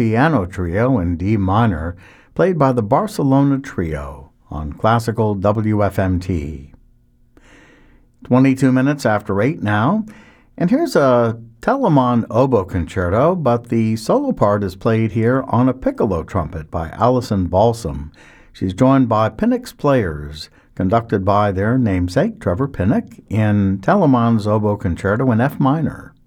piano trio in D minor, played by the Barcelona Trio on classical WFMT. 22 minutes after 8 now, and here's a Telemann oboe concerto, but the solo part is played here on a piccolo trumpet by Alison Balsam. She's joined by Pinnock's Players, conducted by their namesake, Trevor Pinnock, in Telemann's oboe concerto in F minor.